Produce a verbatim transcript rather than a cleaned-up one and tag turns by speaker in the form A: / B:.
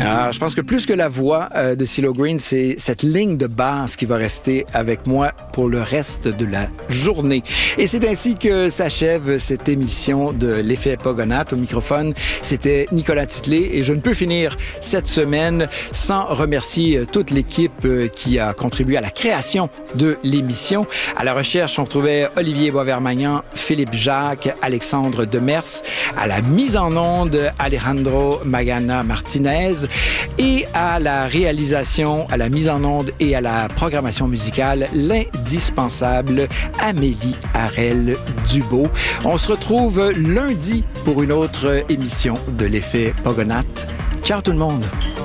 A: Alors, je pense que plus que la voix euh, de CeeLo Green, c'est cette ligne de basse qui va rester avec moi pour le reste de la journée. Et c'est ainsi que s'achève cette émission de l'Effet Pogonath. Au microphone, c'était Nicolas Titley et je ne peux finir cette semaine sans remercier toute l'équipe qui a contribué à la création de l'émission. À la recherche, on retrouvait Olivier Boisvermagnan, Philippe Jacques, Alexandre Demers. À la mise en onde, Alejandro Magana Martinez. Et à la réalisation, à la mise en onde et à la programmation musicale, l'indispensable Amélie Harel-Dubo. On se retrouve lundi pour une autre émission de l'Effet Pogonath. Ciao tout le monde!